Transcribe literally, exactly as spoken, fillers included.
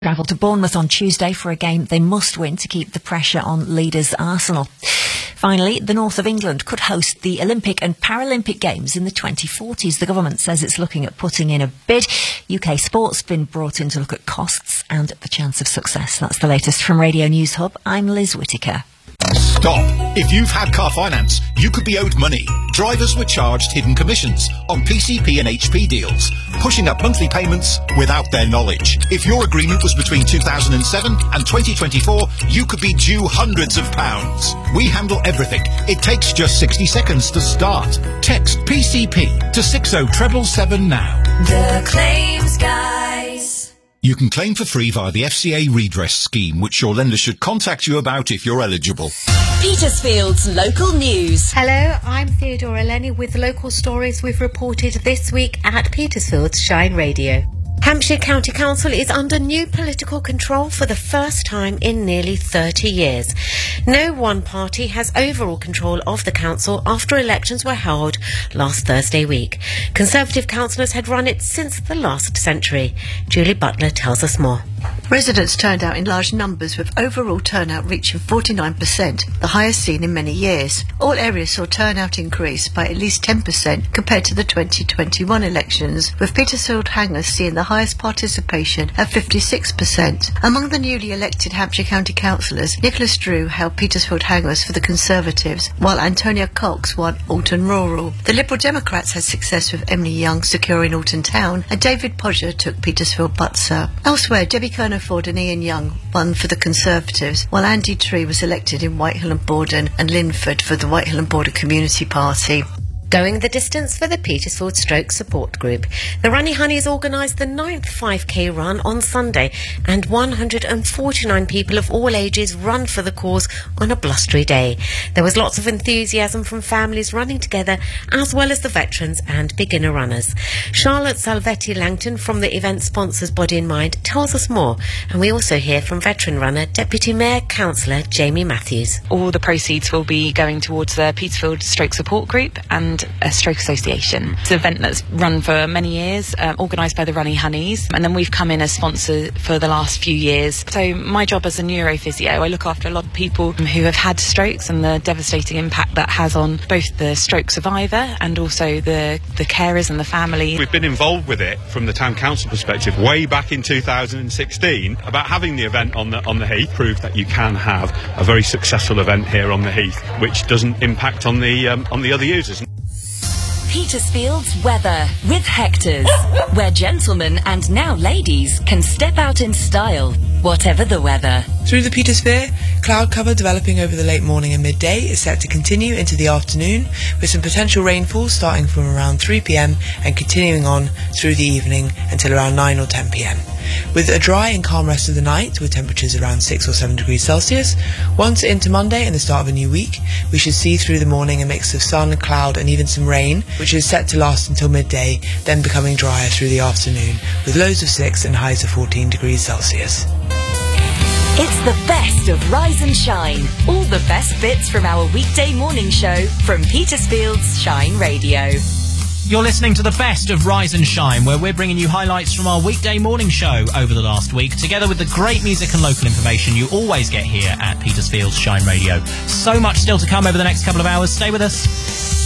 Travel to Bournemouth on Tuesday for a game they must win to keep the pressure on leaders Arsenal. Finally, the north of England could host the Olympic and Paralympic Games in the twenty forties. The government says it's looking at putting in a bid. U K Sport's been brought in to look at costs and the chance of success. That's the latest from Radio News Hub. I'm Liz Whittaker. Stop. If you've had car finance, you could be owed money. Drivers were charged hidden commissions on P C P and H P deals, pushing up monthly payments without their knowledge. If your agreement was between two thousand seven and twenty twenty-four, you could be due hundreds of pounds. We handle everything. It takes just sixty seconds to start. Text P C P to six oh seven seven now. The Claims Guys. You can claim for free via the F C A redress scheme, which your lender should contact you about if you're eligible. Petersfield's local news. Hello, I'm Theodora Lenny with local stories we've reported this week at Petersfield's Shine Radio. Hampshire County Council is under new political control for the first time in nearly thirty years. No one party has overall control of the council after elections were held last Thursday week. Conservative councillors had run it since the last century. Julie Butler tells us more. Residents turned out in large numbers, with overall turnout reaching forty-nine percent, the highest seen in many years. All areas saw turnout increase by at least ten percent compared to the twenty twenty-one elections, with Petersfield Hangers seeing the highest participation at fifty-six percent. Among the newly elected Hampshire County councillors, Nicholas Drew held Petersfield Hangers for the Conservatives, while Antonia Cox won Alton Rural. The Liberal Democrats had success with Emily Young securing Alton Town, and David Podger took Petersfield Butser. Elsewhere, Debbie Kernaford and Ian Young won for the Conservatives, while Andy Tree was elected in Whitehill and Borden and Linford for the Whitehill and Borden Community Party. Going the distance for the Petersfield Stroke Support Group. The Runny Honeys organised the ninth five K run on Sunday, and one hundred forty-nine people of all ages run for the cause on a blustery day. There was lots of enthusiasm from families running together, as well as the veterans and beginner runners. Charlotte Salvetti Langton from the event sponsors Body and Mind tells us more, and we also hear from veteran runner Deputy Mayor Councillor Jamie Matthews. All the proceeds will be going towards the Petersfield Stroke Support Group and a stroke association. It's an event that's run for many years, um, organised by the Runny Honeys, and then we've come in as sponsor for the last few years. So my job as a neurophysio, I look after a lot of people who have had strokes and the devastating impact that has on both the stroke survivor and also the, the carers and the family. We've been involved with it from the town council perspective way back in two thousand sixteen about having the event on the on the Heath. Proved that you can have a very successful event here on the Heath, which doesn't impact on the um, on the other users. Petersfield's weather with Hector's, where gentlemen and now ladies can step out in style, whatever the weather. Through the Petersphere, cloud cover developing over the late morning and midday is set to continue into the afternoon, with some potential rainfall starting from around three p m and continuing on through the evening until around nine or ten p m. With a dry and calm rest of the night, with temperatures around six or seven degrees Celsius, once into Monday and the start of a new week, we should see through the morning a mix of sun, cloud and even some rain, which is set to last until midday, then becoming drier through the afternoon, with lows of six and highs of fourteen degrees Celsius. It's the best of Rise and Shine. All the best bits from our weekday morning show from Petersfield's Shine Radio. You're listening to the best of Rise and Shine, where we're bringing you highlights from our weekday morning show over the last week, together with the great music and local information you always get here at Petersfield's Shine Radio. So much still to come over the next couple of hours. Stay with us.